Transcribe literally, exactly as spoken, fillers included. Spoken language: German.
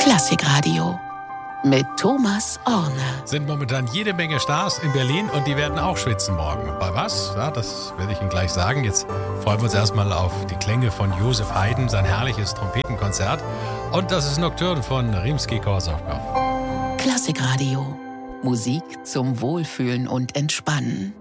Klassikradio mit Thomas Orne. Sind momentan jede Menge Stars in Berlin und die werden auch schwitzen morgen. Bei was? Ja, das werde ich Ihnen gleich sagen. Jetzt freuen wir uns erstmal auf die Klänge von Joseph Haydn, sein herrliches Trompetenkonzert. Und das ist Nocturne von Rimsky-Korsakow. Klassikradio. Musik zum Wohlfühlen und Entspannen.